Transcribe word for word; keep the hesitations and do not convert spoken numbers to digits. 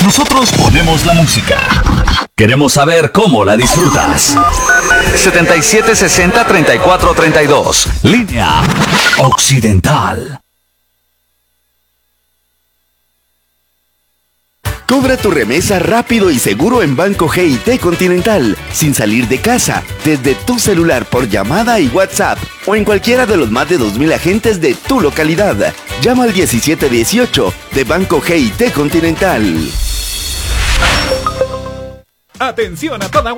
Nosotros ponemos la música. Queremos saber cómo la disfrutas. setenta y siete sesenta treinta y cuatro treinta y dos. Línea Occidental. Cobra tu remesa rápido y seguro en Banco G I T Continental, sin salir de casa, desde tu celular por llamada y WhatsApp, o en cualquiera de los más de dos mil agentes de tu localidad. Llama al diecisiete dieciocho de Banco G I T Continental. Atención a toda